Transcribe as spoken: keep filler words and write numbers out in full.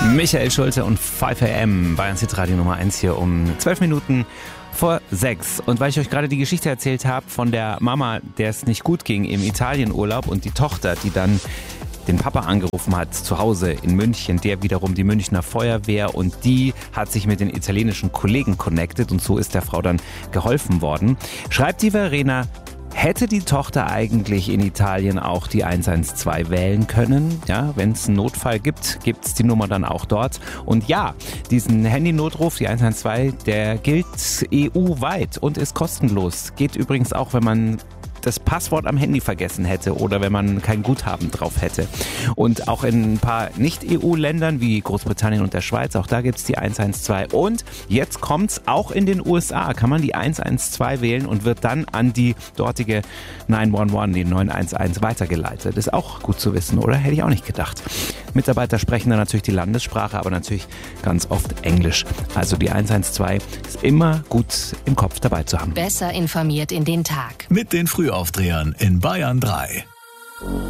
Michael Schulte und fünf A M, Bayerns Hitradio Nummer eins hier um zwölf Minuten vor sechs. Und weil ich euch gerade die Geschichte erzählt habe von der Mama, der es nicht gut ging im Italienurlaub und die Tochter, die dann den Papa angerufen hat zu Hause in München, der wiederum die Münchner Feuerwehr, und die hat sich mit den italienischen Kollegen connected und so ist der Frau dann geholfen worden. Schreibt die Verena: Hätte die Tochter eigentlich in Italien auch die eins eins zwei wählen können? Ja, wenn es einen Notfall gibt, gibt es die Nummer dann auch dort. Und ja, diesen Handynotruf, die eins eins zwei, der gilt E U-weit und ist kostenlos. Geht übrigens auch, wenn man das Passwort am Handy vergessen hätte oder wenn man kein Guthaben drauf hätte. Und auch in ein paar Nicht-E U-Ländern wie Großbritannien und der Schweiz, auch da gibt es die eins eins zwei. Und jetzt kommt's, auch in den U S A kann man die eins eins zwei wählen und wird dann an die dortige neun eins eins, die neun eins eins, weitergeleitet. Ist auch gut zu wissen, oder? Hätte ich auch nicht gedacht. Mitarbeiter sprechen dann natürlich die Landessprache, aber natürlich ganz oft Englisch. Also die eins eins zwei ist immer gut im Kopf dabei zu haben. Besser informiert in den Tag. Mit den Frühaufdrehern in Bayern drei.